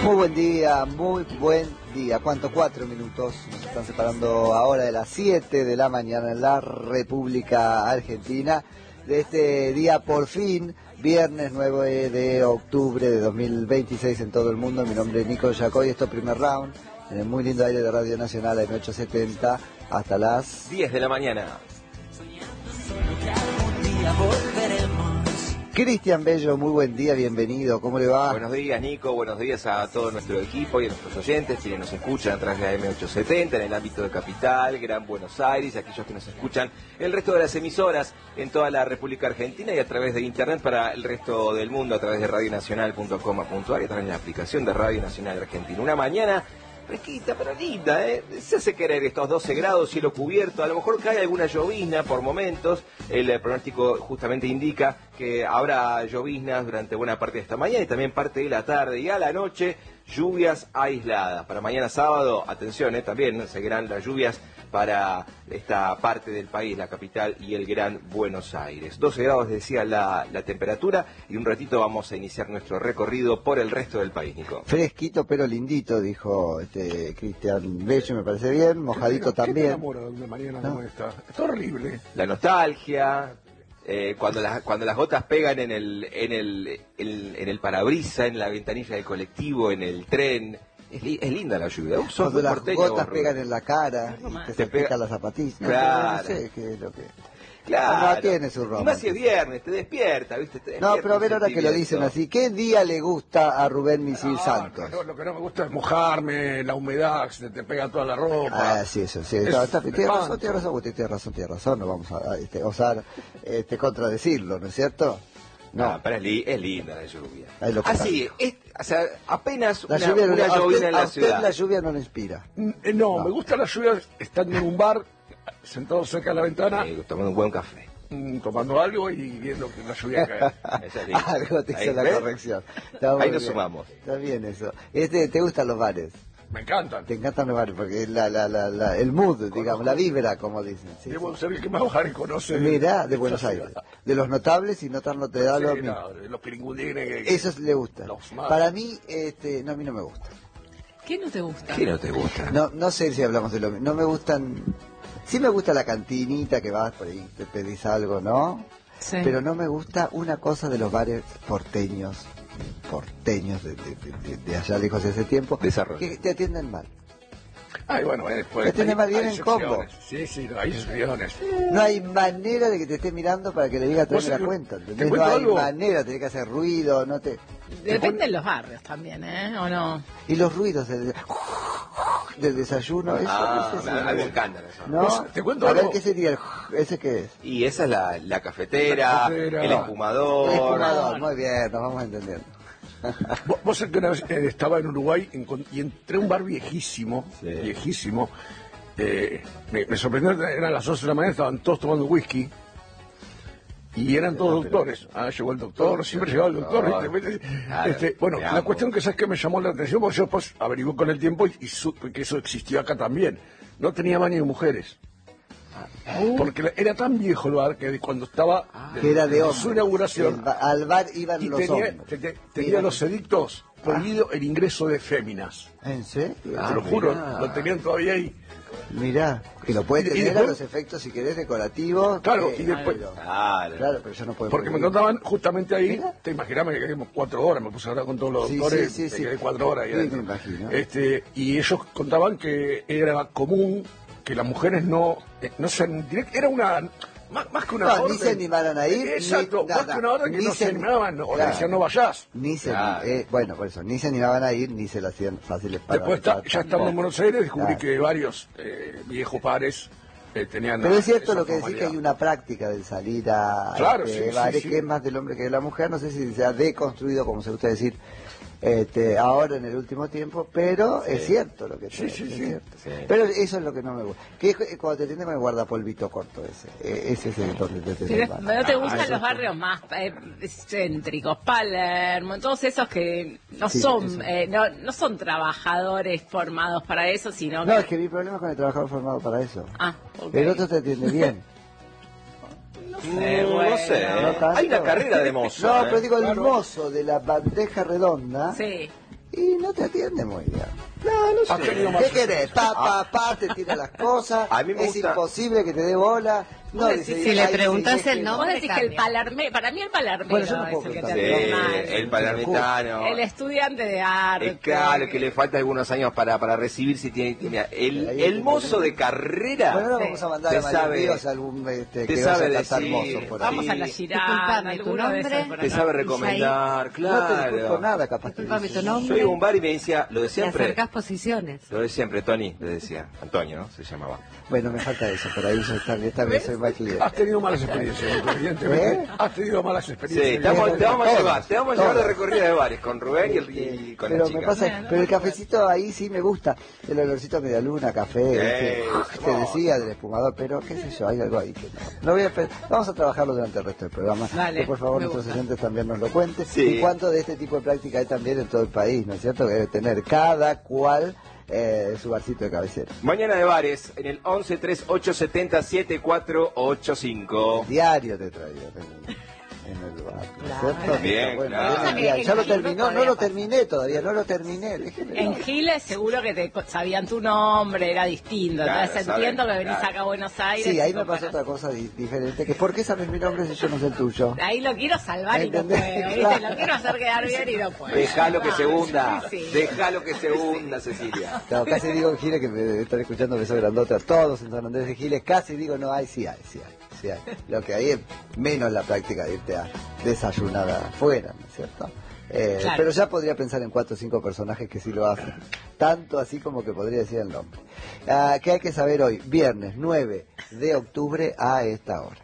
Muy buen día, muy buen día. ¿Cuánto? 4 minutos. Nos están separando ahora de las 7 de la mañana en la República Argentina. De este día, por fin, viernes 9 de octubre de 2026 en todo el mundo. Mi nombre es Nico Yacoy, esto es Primer Round, en el muy lindo aire de Radio Nacional en 870 hasta las 10 de la mañana. Cristian Bello, muy buen día, bienvenido, ¿cómo le va? Buenos días, Nico, buenos días a todo nuestro equipo y a nuestros oyentes, quienes nos escuchan a través de la M870 en el ámbito de Capital, Gran Buenos Aires, y aquellos que nos escuchan el resto de las emisoras en toda la República Argentina y a través de Internet para el resto del mundo, a través de radionacional.com.ar y a través de la aplicación de Radio Nacional Argentina. Una mañana fresquita, pero linda, se hace querer estos 12 grados, cielo cubierto, a lo mejor cae alguna llovizna por momentos, el pronóstico justamente indica que habrá lloviznas durante buena parte de esta mañana y también parte de la tarde y a la noche, lluvias aisladas. Para mañana sábado, atención, también seguirán las lluvias para esta parte del país, la capital y el Gran Buenos Aires. 12 grados decía la temperatura y un ratito vamos a iniciar nuestro recorrido por el resto del país, Nico. Fresquito pero lindito, dijo Cristian Bello, me parece bien, mojadito también. ¿Qué te enamora de una mañana como esta? Es horrible. La nostalgia, cuando las gotas pegan en el parabrisa, en la ventanilla del colectivo, en el tren. Es linda la lluvia. Cuando las gotas pegan en la cara, te pega las zapatillas. Claro. No sé qué es lo que... Claro. No tiene su romance. Y más si es viernes, te despierta, ¿viste? No, pero a ver ahora que lo dicen así, ¿qué día le gusta a Rubén Misil Santos? No, lo que no me gusta es mojarme, la humedad, se te pega toda la ropa. Ah, sí, eso, sí. Tiene razón, no vamos a osar contradecirlo, ¿no es cierto? No, pero es linda la lluvia. Así, o sea, apenas la una llovizna en la ciudad. La lluvia no le inspira. No, me gusta la lluvia estando en un bar, sentado cerca de la ventana, tomando un buen café. Tomando algo y viendo que la lluvia cae. Algo te hizo la corrección. Ahí nos sumamos. Está bien eso. ¿Te gustan los bares? Me encantan. Te encantan los bares porque el mood, digamos, la vibra, como dicen. Sí, debo ser el que más bares conoce. Mira, de Buenos Aires. De los notables y no tan notables. De los piringundines. Eso le gusta. Para mí, a mí no me gusta. ¿Qué no te gusta? ¿Qué no te gusta? No sé si hablamos de lo mismo. No me gustan... Sí me gusta la cantinita que vas por ahí, te pedís algo, ¿no? Sí. Pero no me gusta una cosa de los bares porteños de allá lejos de ese tiempo, que te atienden mal. Ay, bueno, después. Te atienden mal, bien en combo. Sí, hay excepciones. No hay manera de que te esté mirando para que le diga tráeme la cuenta, ¿entendés? No hay manera, tenés que hacer ruido, no te... Depende de los barrios también, ¿o no? Y los ruidos del desayuno, eso. A mí me encantan eso. ¿No? ¿Te cuento a ver, algo? ¿qué sería ese qué es? Y esa es la cafetera, el espumador. El espumador, muy bien, nos vamos entendiendo. Vos sabés que una vez estaba en Uruguay y entré a un bar viejísimo, me sorprendió, eran las 11 de la mañana, estaban todos tomando whisky y eran todos doctores. Llegó el doctor, siempre llegaba el doctor. Bueno, la cuestión que sabes que me llamó la atención, porque yo después averigué con el tiempo y supe que eso existía acá también. No tenía baño de mujeres. Porque era tan viejo el bar que cuando estaba que era de su inauguración al bar iban los hombres. Tenía los edictos prohibido el ingreso de féminas. ¿En serio? Te lo juro, lo tenían todavía ahí. Mirá, que lo pueden tener a los efectos, si querés, decorativos. Claro, y después... Claro, pero yo no puedo... Porque me contaban justamente ahí, te imaginás que quedamos 4 horas, me puse a hablar con todos los doctores, sí. quedé 4 horas ahí adentro. Me imagino. Y ellos contaban que era común que las mujeres no se... Era una... Más que una orden. Ni se animaran a ir. Exacto, más que una orden que no se animaban, o le decían no vayas. Bueno, por eso, ni se animaban a ir, ni se la hacían fáciles para... Después, ya estando en Buenos Aires, descubrí que varios viejos pares tenían... Pero es cierto lo que decís, que hay una práctica del salir a bares que es más del hombre que de la mujer. No sé si se ha deconstruido, como se gusta decir, ahora en el último tiempo, pero es cierto lo que te cierto. Pero eso es lo que no me gusta, que es cuando te atienden con el guardapolvito corto ese es el donde te atienden. Pero no te gustan los barrios más céntricos, Palermo, todos esos que no son trabajadores formados para eso, sino no, es que mi problema es con el trabajador formado para eso. Okay. El otro te atiende bien. No sé. No tanto. Hay una carrera de mozo. No, pero digo, el mozo de la bandeja redonda. Sí. y no te atiende muy bien. No, no sé. ¿Qué querés? Te tira las cosas, A mí me es gusta. imposible que te dé bola. No, Si le preguntas el Vos nombre, decís que el palarme, para mí el palarmero Bueno, yo no es puedo el que te preguntar. atiende mal. El palermitano. El estudiante de arte. Claro, que le falta algunos años para recibir si tiene. Mira, el mozo de carrera. Bueno, ahora vamos a mandar a María Ríos algún que vaya a cazar mozos por ahí. Vamos a la Girán, Disculpame, ¿tu alguno de esos nombre? por Te acá. sabe recomendar, No te claro. disculpo nada, capaz que Disculpame, dice. tu nombre. Yo iba a un bar y me decía, lo de Te siempre. acercás posiciones. Lo de siempre, Tony, le decía. Antonio, ¿no? Se llamaba. Bueno, me falta eso, por ahí yo esta vez soy más cliente. Has tenido malas experiencias, evidentemente. Has tenido malas Sí, experiencias. te vamos a llevar de Todos. recorrida de bares con Rubén y con Pero la me chica. pasa, pero el cafecito ahí sí me gusta, el olorcito a medialuna, café, te decía del espumador, pero qué sé yo, hay algo ahí que no voy a vamos a trabajarlo durante el resto del programa. Dale, Que por favor me nuestros gusta. oyentes también nos lo cuenten. Sí. Y cuánto de este tipo de práctica hay también en todo el país, ¿no es cierto? Que debe tener cada cual su barcito de cabecera. Mañana de bares en el 11 3870 7485. Diario te traigo en el bar, ¿no es cierto? Bien, Bueno, claro. bien, ya lo terminó, no lo terminé todavía, no lo terminé. Déjeme, En no. Giles seguro que te sabían tu nombre, era distinto. Claro, Entonces saben, entiendo que venís claro. acá a Buenos Aires. Sí, ahí y me pasó otra cosa diferente, que ¿por qué sabes mi nombre si yo no sé el tuyo? Ahí lo quiero salvar y no ¿Entendés? puedo, ¿viste? Claro. Lo quiero hacer quedar bien y no puedo. Dejalo que se hunda. Sí, sí. Dejalo que se hunda, Cecilia. Claro, casi digo en Giles, que me están escuchando besos grandote a todos en San Andrés de Giles, casi digo no hay, sí hay. Lo que hay es menos la práctica de irte a desayunar afuera, ¿no es cierto? Claro. Pero ya podría pensar en 4 o 5 personajes que sí lo hacen, tanto así como que podría decir el nombre. ¿Qué hay que saber hoy? Viernes 9 de octubre a esta hora.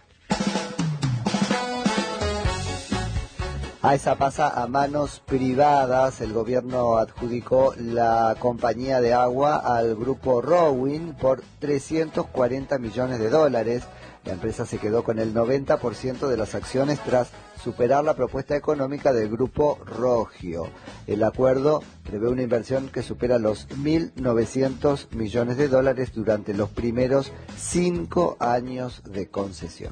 AESA pasa a manos privadas. El gobierno adjudicó la compañía de agua al grupo Rowin por $340 millones. La empresa se quedó con el 90% de las acciones tras superar la propuesta económica del grupo Rogio. El acuerdo prevé una inversión que supera los $1.900 millones durante los primeros 5 años de concesión.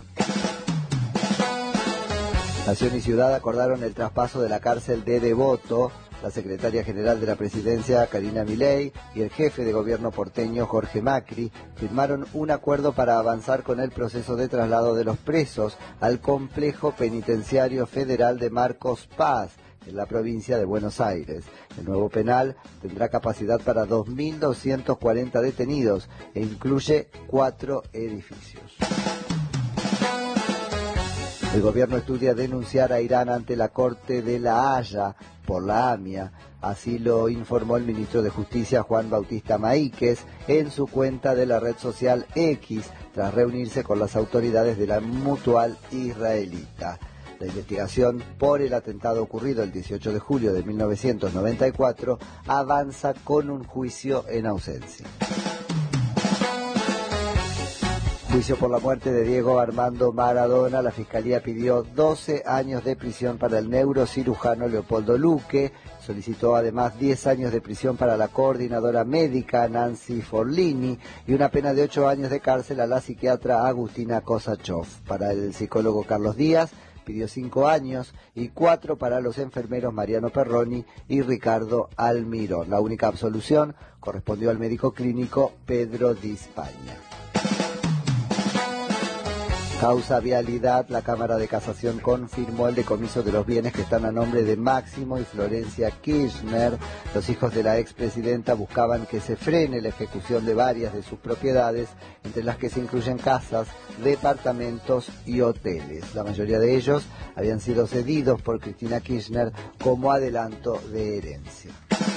Nación y Ciudad acordaron el traspaso de la cárcel de Devoto. La secretaria general de la presidencia, Karina Milei, y el jefe de gobierno porteño, Jorge Macri, firmaron un acuerdo para avanzar con el proceso de traslado de los presos al complejo penitenciario federal de Marcos Paz, en la provincia de Buenos Aires. El nuevo penal tendrá capacidad para 2.240 detenidos e incluye 4 edificios. El gobierno estudia denunciar a Irán ante la Corte de La Haya por la AMIA. Así lo informó el ministro de Justicia, Juan Bautista Maíquez, en su cuenta de la red social X, tras reunirse con las autoridades de la Mutual israelita. La investigación por el atentado ocurrido el 18 de julio de 1994 avanza con un juicio en ausencia. Juicio por la muerte de Diego Armando Maradona. La Fiscalía pidió 12 años de prisión para el neurocirujano Leopoldo Luque. Solicitó además 10 años de prisión para la coordinadora médica Nancy Forlini y una pena de 8 años de cárcel a la psiquiatra Agustina Kosachov. Para el psicólogo Carlos Díaz pidió 5 años y 4 para los enfermeros Mariano Perroni y Ricardo Almirón. La única absolución correspondió al médico clínico Pedro Di Spagna. Causa vialidad. La Cámara de Casación confirmó el decomiso de los bienes que están a nombre de Máximo y Florencia Kirchner. Los hijos de la expresidenta buscaban que se frene la ejecución de varias de sus propiedades, entre las que se incluyen casas, departamentos y hoteles. La mayoría de ellos habían sido cedidos por Cristina Kirchner como adelanto de herencia.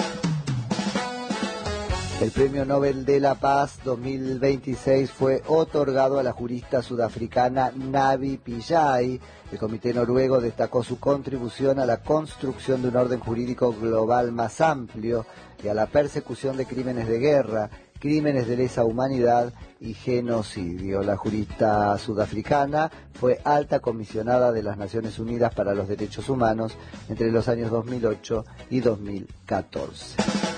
El Premio Nobel de la Paz 2026 fue otorgado a la jurista sudafricana Navi Pillay. El comité noruego destacó su contribución a la construcción de un orden jurídico global más amplio y a la persecución de crímenes de guerra, crímenes de lesa humanidad y genocidio. La jurista sudafricana fue alta comisionada de las Naciones Unidas para los Derechos Humanos entre los años 2008 y 2014.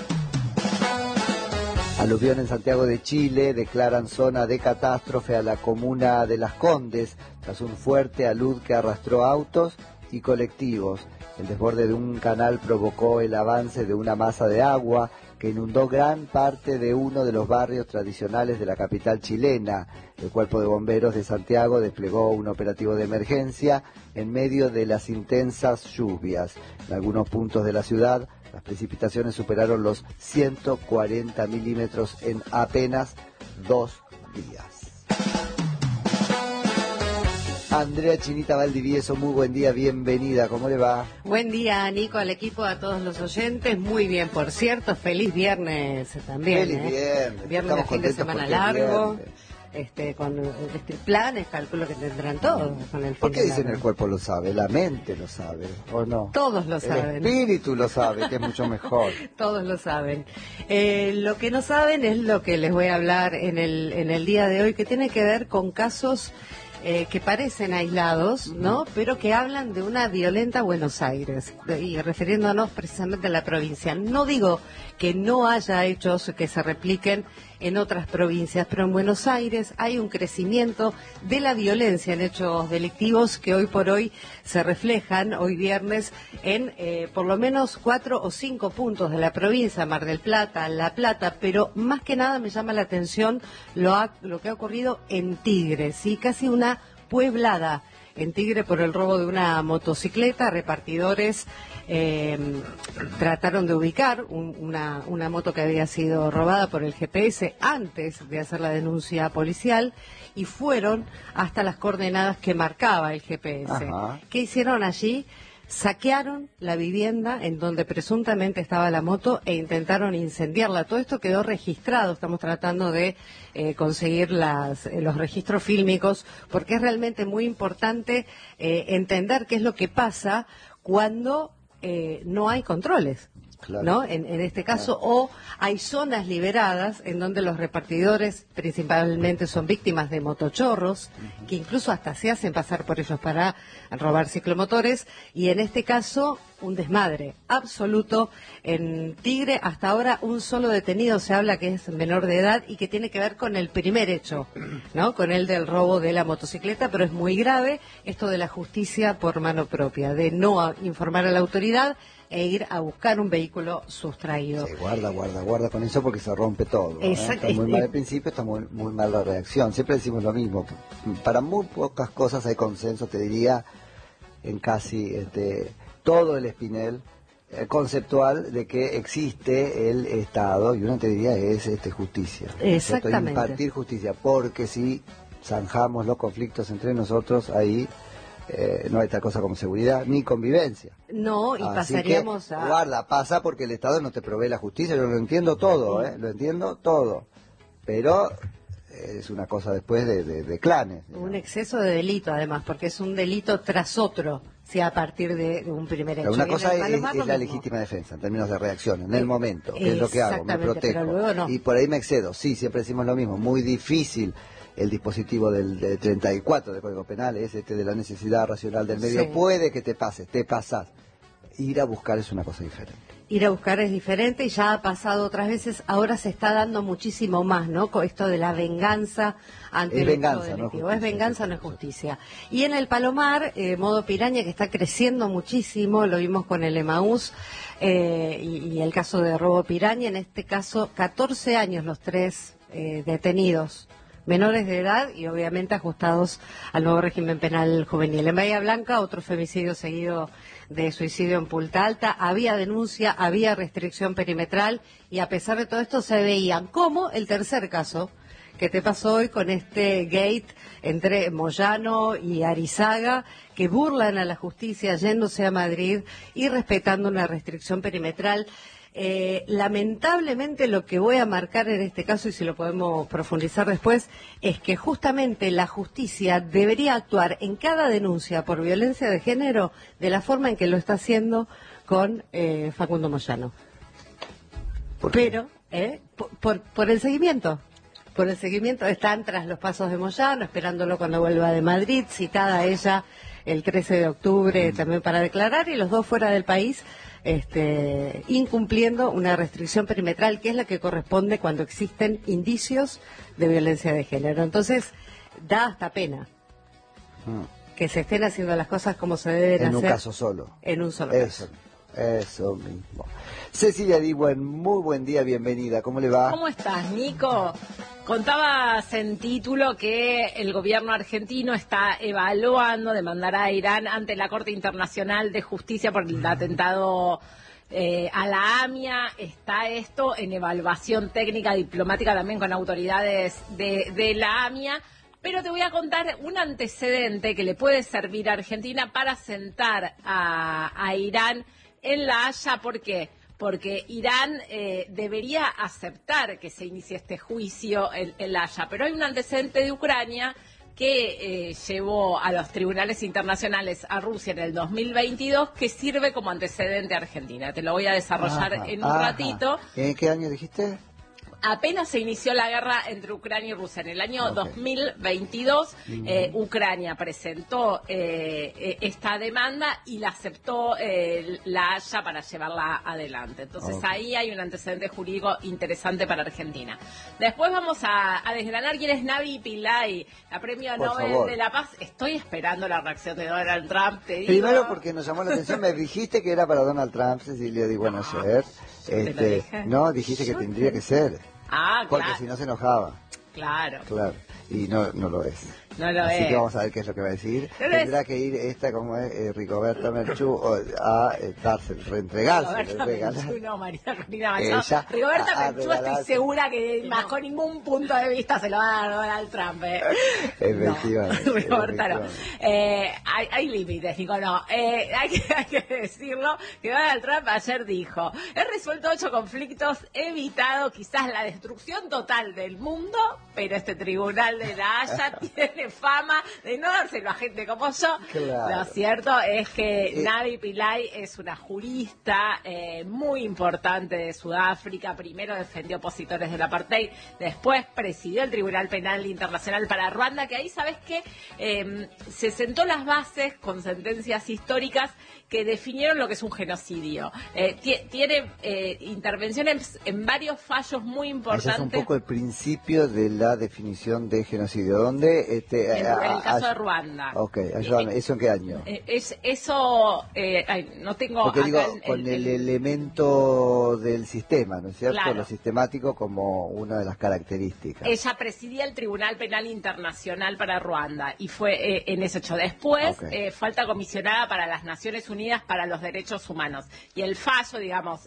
Aluvión en Santiago de Chile. Declaran zona de catástrofe a la comuna de Las Condes tras un fuerte alud que arrastró autos y colectivos. El desborde de un canal provocó el avance de una masa de agua que inundó gran parte de uno de los barrios tradicionales de la capital chilena. El Cuerpo de Bomberos de Santiago desplegó un operativo de emergencia en medio de las intensas lluvias. En algunos puntos de la ciudad, las precipitaciones superaron los 140 milímetros en apenas 2 días. Andrea Chinita Valdivieso, muy buen día, bienvenida, ¿cómo le va? Buen día, Nico, al equipo, a todos los oyentes. Muy bien, por cierto, feliz viernes también. Feliz viernes. Viernes de fin de semana largo. Con planes, calculo que tendrán todos con el fin. ¿Por qué de dicen largo? el cuerpo lo sabe? La mente lo sabe, ¿o no? Todos lo saben. El espíritu lo sabe, que es mucho mejor. Todos lo saben. Lo que no saben es lo que les voy a hablar en el día de hoy, que tiene que ver con casos que parecen aislados, ¿no? Pero que hablan de una violenta Buenos Aires, y refiriéndonos precisamente a la provincia. No digo que no haya hechos que se repliquen en otras provincias, pero en Buenos Aires hay un crecimiento de la violencia en hechos delictivos que hoy por hoy se reflejan, hoy viernes, en por lo menos 4 o 5 puntos de la provincia, Mar del Plata, La Plata, pero más que nada me llama la atención lo que ha ocurrido en Tigre, ¿sí? Casi una pueblada en Tigre por el robo de una motocicleta. Repartidores trataron de ubicar una moto que había sido robada por el GPS antes de hacer la denuncia policial y fueron hasta las coordenadas que marcaba el GPS. Ajá. ¿Qué hicieron allí? Saquearon la vivienda en donde presuntamente estaba la moto e intentaron incendiarla. Todo esto quedó registrado. Estamos tratando de conseguir los registros fílmicos, porque es realmente muy importante entender qué es lo que pasa cuando no hay controles. Claro. ¿No? En este caso, o hay zonas liberadas en donde los repartidores principalmente son víctimas de motochorros, que incluso hasta se hacen pasar por ellos para robar ciclomotores, y en este caso un desmadre absoluto en Tigre. Hasta ahora un solo detenido, se habla que es menor de edad y que tiene que ver con el primer hecho, ¿no? Con el del robo de la motocicleta, pero es muy grave esto de la justicia por mano propia, de no informar a la autoridad e ir a buscar un vehículo sustraído. Sí, guarda con eso porque se rompe todo. Exacto. Está muy mal el principio, está muy mal la reacción. Siempre decimos lo mismo. Para muy pocas cosas hay consenso, te diría, en casi todo el espinel conceptual de que existe el Estado, y uno te diría es justicia. Exactamente. Impartir justicia, porque si zanjamos los conflictos entre nosotros, ahí no hay tal cosa como seguridad ni convivencia. No, y Así pasaríamos que, a... guarda, pasa porque el Estado no te provee la justicia. Yo lo entiendo todo, lo entiendo todo, pero es una cosa después de clanes, digamos. Un exceso de delito, además, porque es un delito tras otro, si a partir de un primer hecho. Pero una Y en cosa el Palomar es lo la mismo. legítima defensa en términos de reacción, en el momento, que es lo que hago, me Exactamente, protejo. pero luego no. Y por ahí me excedo, sí, siempre decimos lo mismo, muy difícil el dispositivo del 34 del Código Penal, es de la necesidad racional del medio. Sí. Puede que te pasás. Ir a buscar es una cosa diferente. Ir a buscar es diferente y ya ha pasado otras veces, ahora se está dando muchísimo más, ¿no? Con esto de la venganza ante Es el venganza, hecho no delictivo. justicia, Es venganza, sí, no es sí. justicia. Y en el Palomar, modo piraña, que está creciendo muchísimo, lo vimos con el Emaús y el caso de robo piraña, en este caso 14 años los 3 detenidos, menores de edad y obviamente ajustados al nuevo régimen penal juvenil. En Bahía Blanca, otro femicidio seguido de suicidio en Punta Alta. Había denuncia, había restricción perimetral y a pesar de todo esto se veían como el tercer caso que te pasó hoy con este gate entre Moyano y Arizaga, que burlan a la justicia yéndose a Madrid y respetando una restricción perimetral. Lamentablemente lo que voy a marcar en este caso, y si lo podemos profundizar después, es que justamente la justicia debería actuar en cada denuncia por violencia de género de la forma en que lo está haciendo con Facundo Moyano. Pero, por el seguimiento. Por el seguimiento, están tras los pasos de Moyano, esperándolo cuando vuelva de Madrid, citada ella el 13 de octubre también para declarar, y los dos fuera del país, incumpliendo una restricción perimetral que es la que corresponde cuando existen indicios de violencia de género. Entonces, da hasta pena. que se estén haciendo las cosas como se deben hacer. En un caso solo. En un solo caso. Eso mismo. Cecilia Diwen, muy buen día, bienvenida. ¿Cómo le va? ¿Cómo estás, Nico? Contabas en título que el gobierno argentino está evaluando demandar a Irán ante la Corte Internacional de Justicia por el atentado a la AMIA. Está esto en evaluación técnica diplomática también con autoridades de la AMIA. Pero te voy a contar un antecedente que le puede servir a Argentina para sentar a Irán en La Haya. ¿Por qué? Porque Irán debería aceptar que se inicie este juicio en La Haya. Pero hay un antecedente de Ucrania que llevó a los tribunales internacionales a Rusia en el 2022, que sirve como antecedente a Argentina. Te lo voy a desarrollar en un ratito. ¿En qué año dijiste? Apenas se inició la guerra entre Ucrania y Rusia. En el año 2022, Ucrania presentó esta demanda y la aceptó la Haya para llevarla adelante. Entonces ahí hay un antecedente jurídico interesante para Argentina. Después vamos a desgranar quién es Navi Pillay, la Premio Nobel de la Paz. Estoy esperando la reacción de Donald Trump, te digo. Primero porque nos llamó la atención, me dijiste que era para Donald Trump, Cecilia, digo, bueno, ayer. No, dijiste que tendría que ser. Porque si no se enojaba. Claro. Y no lo es. Así que vamos a ver qué es lo que va a decir. Tendrá que ir esta, como es, Rigoberta Menchú, a darse, reentregarse. No, María Corina Machado. Rigoberta Menchú, estoy segura que bajo ningún punto de vista se lo va a dar Donald Trump. Efectivamente. No, Rigoberta no. Hay límites, Nico, no. Hay que decirlo, que Donald Trump ayer dijo: he resuelto 8 conflictos, he evitado quizás la destrucción total del mundo, pero este tribunal de La Haya tiene fama de no dárselo a gente como yo. Claro. Lo cierto es que Navi Pillay es una jurista muy importante de Sudáfrica. Primero defendió opositores del apartheid, después presidió el Tribunal Penal Internacional para Ruanda, que ahí, ¿sabes qué? Se sentó las bases con sentencias históricas que definieron lo que es un genocidio. Tiene intervenciones en varios fallos muy importantes. Ese es un poco el principio de la definición de genocidio. ¿Dónde? En el caso de Ruanda. Ok, ayúdame. ¿Eso en qué año? No tengo. Porque digo, con el elemento del sistema, ¿no es cierto? Claro. Lo sistemático como una de las características. Ella presidía el Tribunal Penal Internacional para Ruanda y fue en ese hecho. Después fue alta comisionada para las Naciones Unidas para los Derechos Humanos. Y el fallo, digamos,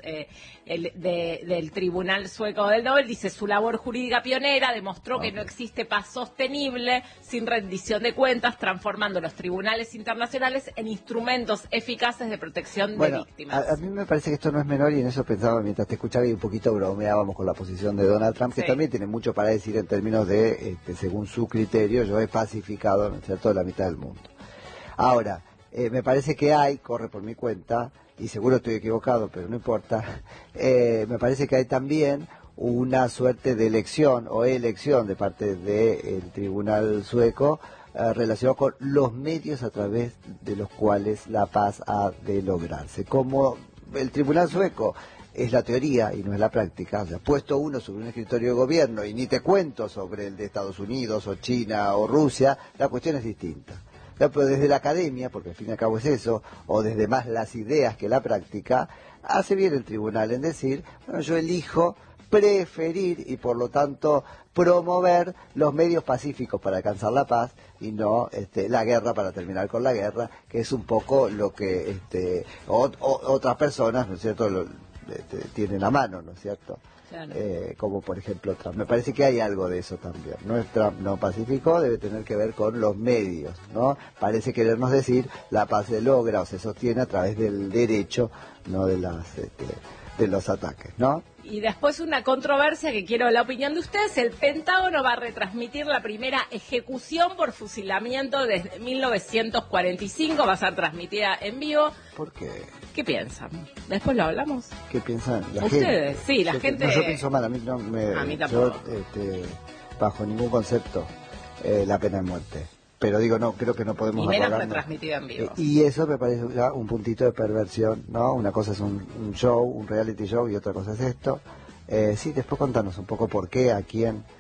del Tribunal Sueco del Nobel dice: su labor jurídica pionera demostró que no existe paz sostenible sin rendición de cuentas, transformando los tribunales internacionales en instrumentos eficaces de protección de víctimas. A mí me parece que esto no es menor, y en eso pensaba mientras te escuchaba y un poquito bromeábamos con la posición de Donald Trump, que también tiene mucho para decir en términos de, según su criterio, yo he pacificado, ¿no es cierto?, la mitad del mundo. Ahora, me parece que corre por mi cuenta, y seguro estoy equivocado, pero no importa, me parece que hay también una suerte de elección de parte del tribunal sueco relacionado con los medios a través de los cuales la paz ha de lograrse. Como el tribunal sueco es la teoría y no es la práctica, o sea, puesto uno sobre un escritorio de gobierno, y ni te cuento sobre el de Estados Unidos o China o Rusia, la cuestión es distinta. Pero desde la academia, porque al fin y al cabo es eso, o desde más las ideas que la práctica, hace bien el tribunal en decir: bueno, yo elijo preferir y por lo tanto promover los medios pacíficos para alcanzar la paz y no la guerra para terminar con la guerra, que es un poco lo que otras personas, ¿no es cierto?, tienen a mano, ¿no es cierto? Claro. Como por ejemplo Trump. Me parece que hay algo de eso también. No es Trump no pacífico, debe tener que ver con los medios, ¿no? Parece querernos decir: la paz se logra o se sostiene a través del derecho, no de los ataques, ¿no? Y después una controversia que quiero la opinión de ustedes: el Pentágono va a retransmitir la primera ejecución por fusilamiento desde 1945, va a ser transmitida en vivo. ¿Por qué? ¿Qué piensan? Después lo hablamos. ¿Qué piensan la ustedes? Gente? Sí, la gente. No, yo pienso mal, a mí tampoco. Yo, bajo ningún concepto, la pena de muerte. Pero digo, no, creo que no podemos y menos retransmitida en vivo. Y eso me parece ya un puntito de perversión, ¿no? Una cosa es un show, un reality show, y otra cosa es esto. Sí, después contanos un poco por qué, a quién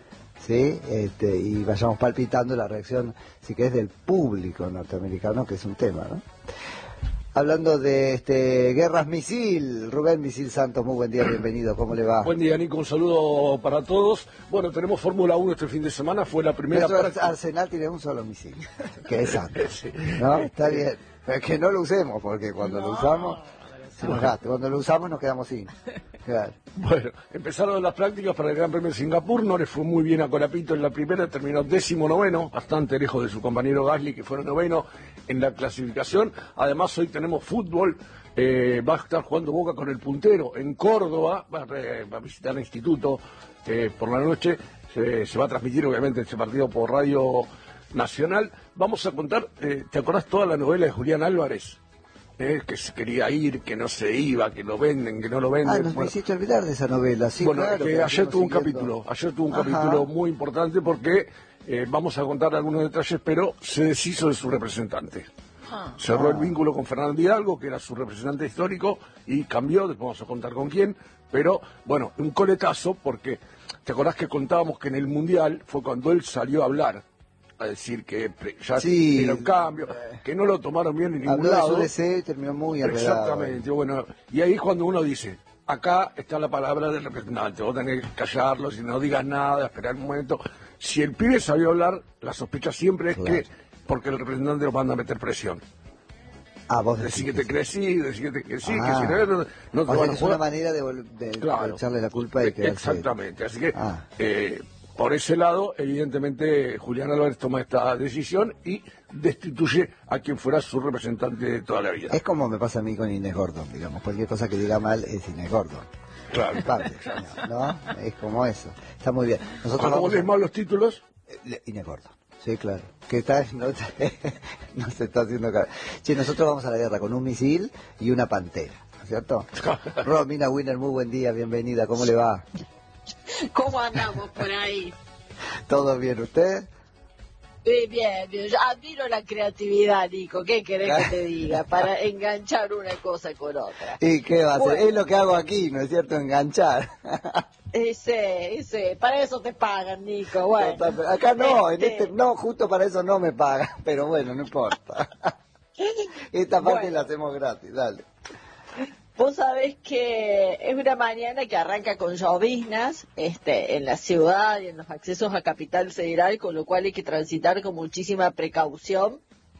¿sí? Y vayamos palpitando la reacción, si querés, del público norteamericano, que es un tema, ¿no? Hablando de guerras misil, Rubén Misil Santos, muy buen día, bienvenido, ¿cómo le va? Buen día, Nico, un saludo para todos. Bueno, tenemos Fórmula 1 este fin de semana, fue la primera... Pero Arsenal tiene un solo misil, que es Santos, sí. ¿No? Está bien, pero que no lo usemos, porque cuando lo usamos, se nos gasta, cuando lo usamos nos quedamos sin. Claro. Bueno, empezaron las prácticas para el Gran Premio de Singapur, no le fue muy bien a Colapinto en la primera, terminó 19º, bastante lejos de su compañero Gasly, que fue 9º en la clasificación. Además, hoy tenemos fútbol, va a estar jugando Boca con el puntero en Córdoba, va a visitar el instituto por la noche, se va a transmitir obviamente este partido por Radio Nacional. Vamos a contar, ¿te acordás toda la novela de Julián Álvarez? Que se quería ir, que no se iba, que lo venden, que no lo venden. Nos me hiciste olvidar de esa novela, sí. Bueno, claro, que ayer tuvo un capítulo muy importante porque vamos a contar algunos detalles, pero se deshizo de su representante. Cerró el vínculo con Fernando Hidalgo, que era su representante histórico, y cambió, después vamos a contar con quién, pero bueno, un coletazo, porque te acordás que contábamos que en el Mundial fue cuando él salió a hablar, a decir que ya era un cambio, que no lo tomaron bien en ningún lado. Habló de su deseo y terminó muy arreglado. Exactamente, bueno, y ahí cuando uno dice, acá está la palabra del representante, vos tenés que callarlo, si no digas nada, esperar un momento. Si el pibe sabía hablar, la sospecha siempre es que, porque el representante lo manda a meter presión. Vos decís que te crecí, decís que sí, que si no te van a es una manera de echarle la culpa de que exactamente, así que por ese lado, evidentemente, Julián Álvarez toma esta decisión y destituye a quien fuera su representante de toda la vida. Es como me pasa a mí con Inés Gordon, digamos. Cualquier cosa que diga mal es Inés Gordon. Claro. ¿No? Es como eso. Está muy bien. Nosotros ¿cómo lees mal los títulos? Inés Gordon. Sí, claro. Que no se está haciendo cara. Che, nosotros vamos a la guerra con un misil y una pantera, ¿no es cierto? Romina Winner, muy buen día, bienvenida. ¿Cómo le va? ¿Cómo andamos por ahí? ¿Todo bien usted? Bien, yo admiro la creatividad, Nico, ¿qué querés que te diga? Para enganchar una cosa con otra. ¿Y qué va a hacer? Es lo que hago aquí, ¿no es cierto? Enganchar. Ese, para eso te pagan, Nico, bueno. Acá no, no, justo para eso no me pagan, pero bueno, no importa. Esta parte la hacemos gratis, dale. Vos sabés que es una mañana que arranca con lloviznas en la ciudad y en los accesos a Capital Federal, con lo cual hay que transitar con muchísima precaución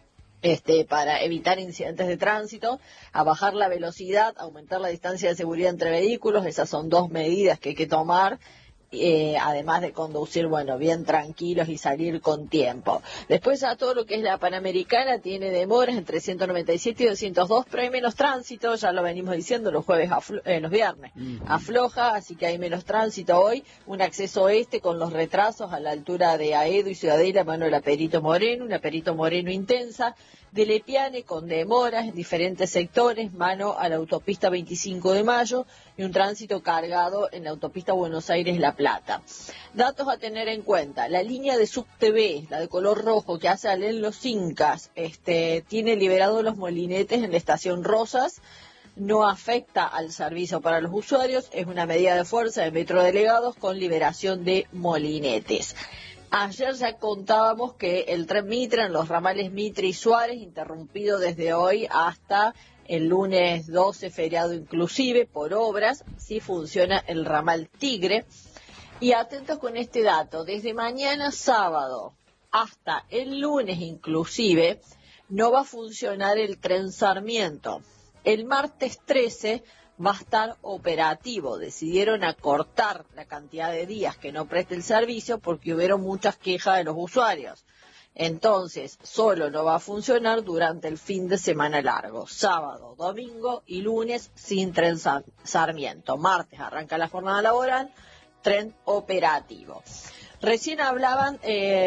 para evitar incidentes de tránsito, a bajar la velocidad, aumentar la distancia de seguridad entre vehículos. Esas son dos medidas que hay que tomar. Además de conducir, bien tranquilos y salir con tiempo. Después ya todo lo que es la Panamericana tiene demoras entre 197 y 202, pero hay menos tránsito, ya lo venimos diciendo, los viernes afloja, así que hay menos tránsito hoy. Un acceso con los retrasos a la altura de Aedo y Ciudadela, mano de la Perito Moreno, una Perito Moreno intensa, de Lepiane con demoras en diferentes sectores, mano a la autopista 25 de Mayo y un tránsito cargado en la autopista Buenos Aires-La Plata. Datos a tener en cuenta: la línea de SubTV, la de color rojo que hace en Los Incas, tiene liberados los molinetes en la estación Rosas. No afecta al servicio para los usuarios, es una medida de fuerza de Metro Delegados con liberación de molinetes. Ayer ya contábamos que el tren Mitra en los ramales Mitre y Suárez, interrumpido desde hoy hasta el lunes 12, feriado inclusive, por obras. Sí funciona el ramal Tigre. Y atentos con este dato: desde mañana sábado hasta el lunes inclusive no va a funcionar el tren Sarmiento. El martes 13 va a estar operativo. Decidieron acortar la cantidad de días que no preste el servicio porque hubieron muchas quejas de los usuarios. Entonces, solo no va a funcionar durante el fin de semana largo. Sábado, domingo y lunes sin tren Sarmiento. Martes arranca la jornada laboral, tren operativo. Recién hablaban,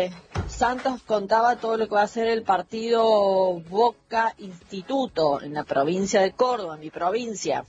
Santos contaba todo lo que va a ser el partido Boca Instituto en la provincia de Córdoba, mi provincia.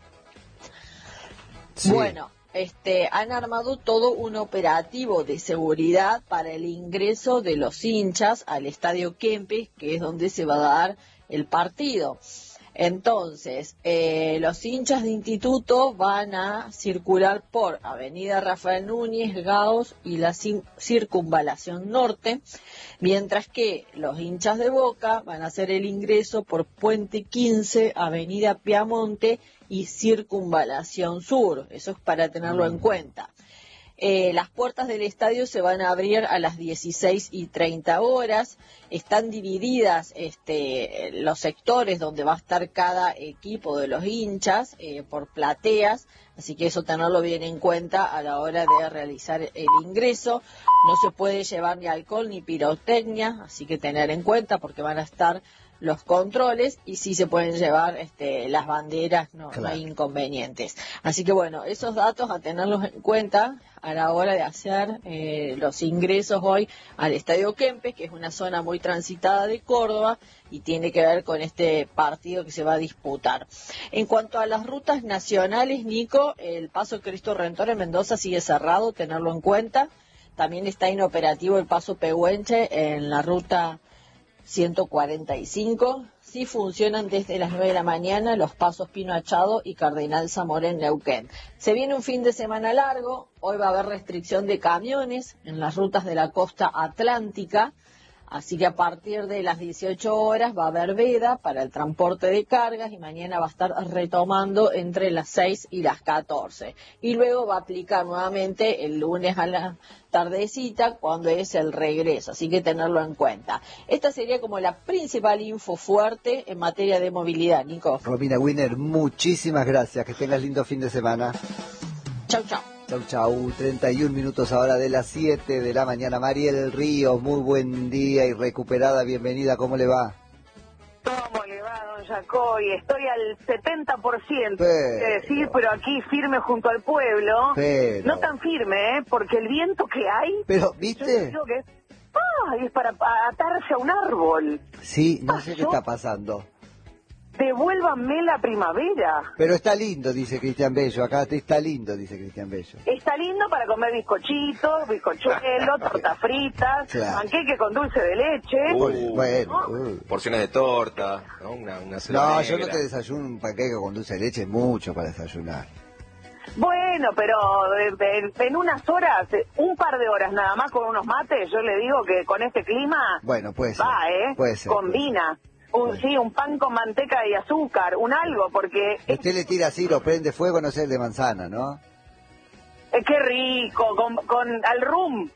Sí. Bueno, han armado todo un operativo de seguridad para el ingreso de los hinchas al Estadio Kempes, que es donde se va a dar el partido. Entonces, los hinchas de Instituto van a circular por Avenida Rafael Núñez, Gauss y la Circunvalación Norte, mientras que los hinchas de Boca van a hacer el ingreso por Puente 15, Avenida Piamonte y Circunvalación Sur. Eso es para tenerlo en cuenta. Las puertas del estadio se van a abrir a las 16:30. Están divididas los sectores donde va a estar cada equipo de los hinchas por plateas, así que eso tenerlo bien en cuenta a la hora de realizar el ingreso. No se puede llevar ni alcohol ni pirotecnia, así que tener en cuenta porque van a estar los controles y sí se pueden llevar las banderas, no hay inconvenientes. Así que bueno, esos datos a tenerlos en cuenta a la hora de hacer los ingresos hoy al Estadio Kempes, que es una zona muy transitada de Córdoba y tiene que ver con este partido que se va a disputar. En cuanto a las rutas nacionales, Nico, el Paso Cristo Redentor en Mendoza sigue cerrado, tenerlo en cuenta. También está inoperativo el Paso Pehuenche en la ruta 145, sí funcionan desde las 9 de la mañana los pasos Pino Achado y Cardenal Zamora en Neuquén. Se viene un fin de semana largo, hoy va a haber restricción de camiones en las rutas de la costa atlántica, así que a partir de las 18 horas va a haber veda para el transporte de cargas y mañana va a estar retomando entre las 6 y las 14. Y luego va a aplicar nuevamente el lunes a la tardecita cuando es el regreso, así que tenerlo en cuenta. Esta sería como la principal info fuerte en materia de movilidad, Nico. Romina Winner, muchísimas gracias, que tengas lindo fin de semana. Chau, chau. Chau, chau. 31 minutos ahora de las 7 de la mañana. Mariel Ríos, muy buen día y recuperada, bienvenida, ¿cómo le va? ¿Cómo le va, don Jacoy? Estoy al 70%, pero aquí firme junto al pueblo. Pero... No tan firme, porque el viento que hay... Pero, ¿viste? Yo que es para atarse a un árbol. Sí, no sé qué está pasando. Devuélvanme la primavera. Pero está lindo, dice Cristian Bello. Acá está lindo, dice Cristian Bello. Está lindo para comer bizcochitos, bizcochuelos, tortas fritas, panqueque con dulce de leche. Bueno. Porciones de torta, ¿no? Una No, yo no te desayuno un panqueque con dulce de leche, es mucho para desayunar. Bueno, pero en unas horas, un par de horas nada más con unos mates, yo le digo que con este clima... Bueno, puede ser. Puede ser. Combina. Sí, un pan con manteca y azúcar, un algo, porque... Usted le tira así, lo prende fuego, no sé, el de manzana, ¿no? ¡Qué rico! Con al rum.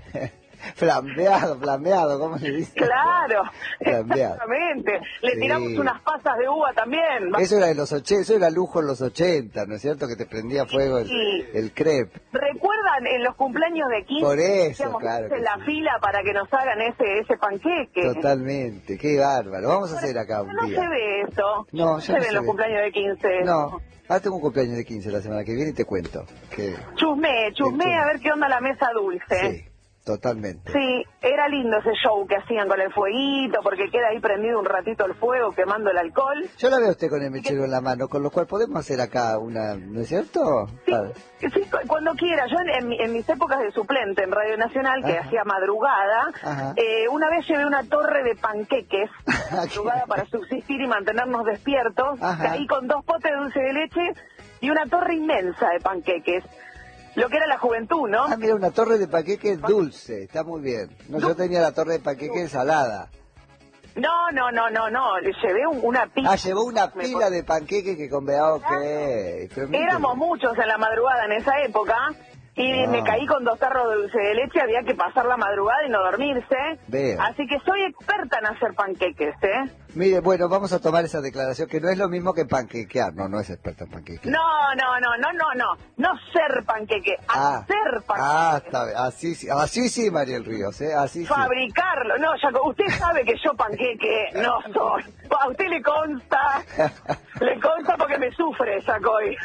Flambeado, ¿cómo le dice? Claro, flambeado. Exactamente. Le tiramos unas pasas de uva también. Eso era de los 80, eso era lujo en los 80, ¿no es cierto? Que te prendía fuego el crepe. ¿Recuerdan en los cumpleaños de 15? Por eso, claro. En la fila para que nos hagan ese panqueque. Totalmente, qué bárbaro. Vamos a hacer acá un día. No se ve esto. No se ve en los cumpleaños de 15. No. Tengo un cumpleaños de 15 la semana que viene y te cuento. Chusmé a ver qué onda la mesa dulce. Sí. Totalmente. Sí, era lindo ese show que hacían con el fueguito, porque queda ahí prendido un ratito el fuego quemando el alcohol. Yo la veo a usted con el mechero en la mano, con lo cual podemos hacer acá una, ¿no es cierto? Sí, cuando quiera. Yo en mis épocas de suplente en Radio Nacional, que hacía madrugada, una vez llevé una torre de panqueques, madrugada para subsistir y mantenernos despiertos, ahí con 2 potes de dulce de leche y una torre inmensa de panqueques. Lo que era la juventud, ¿no? Mira, una torre de panqueques dulce, está muy bien. No, yo tenía la torre de panqueques salada. No, le llevé una pila. Llevó una pila de panqueques que conveaba, Éramos muchos en la madrugada en esa época. Y me caí con 2 tarros de dulce de leche, había que pasar la madrugada y no dormirse. Veo. Así que soy experta en hacer panqueques, Mire, bueno, vamos a tomar esa declaración, que no es lo mismo que panquequear. No es experta en panquequear. No ser panqueque, hacer panqueque. Está bien. Así sí, Mariel Ríos, así sí. Fabricarlo. No, Jaco, usted sabe que yo panqueque no soy. A usted le consta porque me sufre, Jacoy.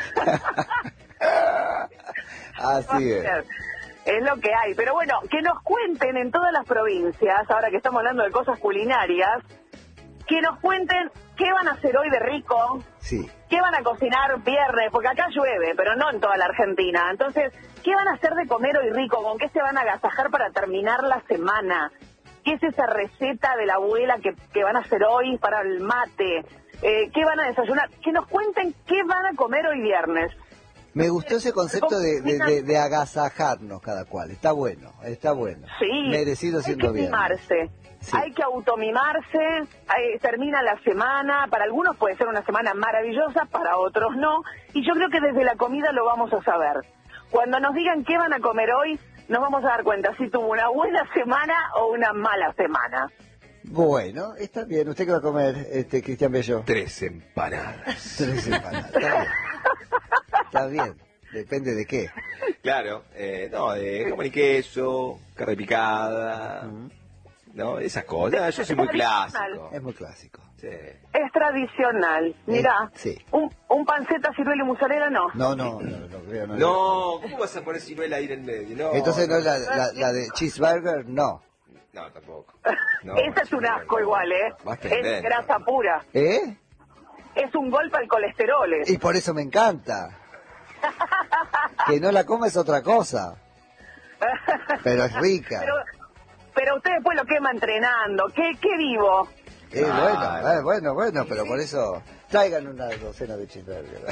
Así es. Es lo que hay. Pero bueno, que nos cuenten en todas las provincias, ahora que estamos hablando de cosas culinarias, que nos cuenten qué van a hacer hoy de rico, qué van a cocinar viernes, porque acá llueve, pero no en toda la Argentina. Entonces, ¿qué van a hacer de comer hoy rico? ¿Con qué se van a agasajar para terminar la semana? ¿Qué es esa receta de la abuela que van a hacer hoy para el mate? qué van a desayunar, que nos cuenten qué van a comer hoy viernes. Me gustó ese concepto de agasajarnos cada cual. Está bueno, está bueno. Sí, merecido siendo bien. Sí. Hay que automimarse, termina la semana, para algunos puede ser una semana maravillosa, para otros no, y yo creo que desde la comida lo vamos a saber. Cuando nos digan qué van a comer hoy, nos vamos a dar cuenta si tuvo una buena semana o una mala semana. Bueno, está bien. ¿Usted qué va a comer, Cristian Bello? 3 empanadas. 3 empanadas, está bien. Está bien, depende de qué. Claro, no, de jamón y queso, carne picada, ¿no? Esas cosas. Yo soy muy clásico. Es muy clásico. Sí. Es tradicional. Mirá, sí. un panceta, ciruela y mozzarella, no. No, creo, no. No, ¿cómo vas a poner ciruela ahí en el medio? No, entonces no, la de cheeseburger, no. No, tampoco. No, esa es un asco igual, Es grasa pura. ¿Eh? Es un golpe al colesterol. Y por eso me encanta. Que no la coma es otra cosa. Pero es rica. Pero usted después lo quema entrenando. ¿Qué vivo? Bueno, pero por eso traigan una docena de cheeseburger.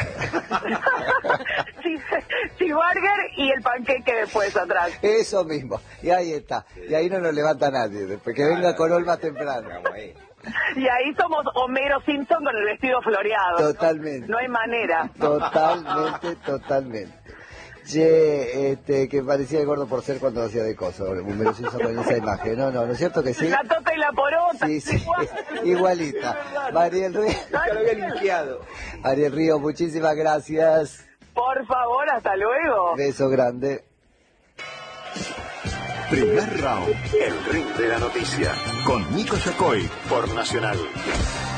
Cheeseburger y el panqueque después atrás. Eso mismo. Y ahí está. Y ahí no nos levanta nadie. Después que venga Corol más temprano. Y ahí somos Homero Simpson con el vestido floreado. Totalmente. No hay manera. Totalmente. Che, que parecía el gordo por ser cuando hacía de cosas, Homero Simpson con esa imagen. No es cierto que sí. La tota y la porota. Sí, igualita. Mariel Río. Ya lo había limpiado. Mariel Río, muchísimas gracias. Por favor, hasta luego. Beso grande. Primer round, el ring de la noticia, con Nico Yacoy, por Nacional.